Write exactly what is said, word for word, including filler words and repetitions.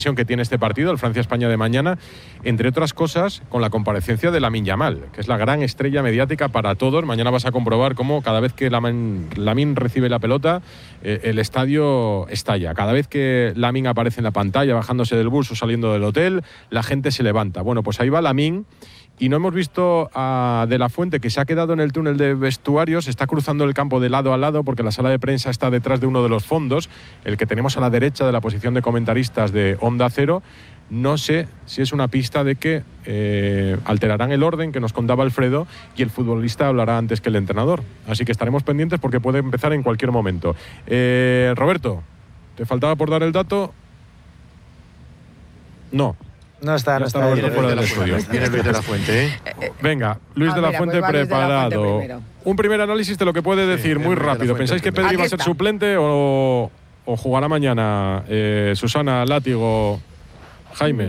que tiene este partido, el Francia-España de mañana, entre otras cosas, con la comparecencia de Lamine Yamal, que es la gran estrella mediática para todos. Mañana vas a comprobar cómo cada vez que Lamine, Lamine recibe la pelota, eh, el estadio estalla. Cada vez que Lamine aparece en la pantalla, bajándose del bus o saliendo del hotel, la gente se levanta. Bueno, pues ahí va Lamine. Y no hemos visto a De La Fuente, que se ha quedado en el túnel de vestuarios, está cruzando el campo de lado a lado porque la sala de prensa está detrás de uno de los fondos, el que tenemos a la derecha de la posición de comentaristas de Onda Cero. No sé si es una pista de que eh, alterarán el orden que nos contaba Alfredo y el futbolista hablará antes que el entrenador. Así que estaremos pendientes porque puede empezar en cualquier momento. Eh, Roberto, ¿te faltaba por dar el dato? No. No está, no está. Roberto fuera del estudio. Viene Luis de la Fuente, ¿eh? Venga, Luis Ah, de la mira, Fuente pues va Luis de la Fuente preparado. primero. Un primer análisis de lo que puede decir, Sí, muy Luis de la rápido. Fuente ¿Pensáis que primero. Pedri va a Aquí ser está. suplente o, o jugará mañana? Eh, Susana, Látigo, Jaime.